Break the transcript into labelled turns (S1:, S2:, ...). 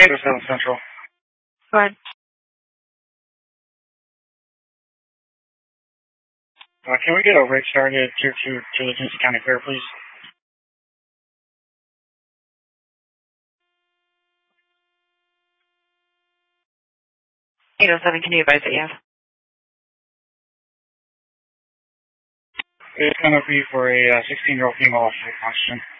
S1: 807 Central.
S2: Go ahead.
S1: Can we get a rate started Tier 2 to the Kinston County Fair, please?
S2: 807, can you advise that you have?
S1: It's going to be for a 16-year-old female occupation.